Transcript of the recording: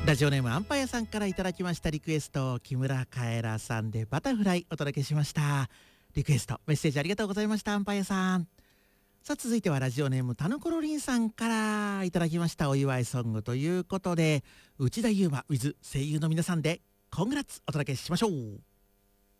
ラジオネームアンパイアさんからいただきましたリクエスト、木村カエラさんでバタフライお届けしました。リクエストメッセージありがとうございました、アンパイアさん。さあ続いてはラジオネームタヌコロリンさんからいただきましたお祝いソングということで、内田祐馬 with 声優の皆さんでコングラッツお届けしましょう。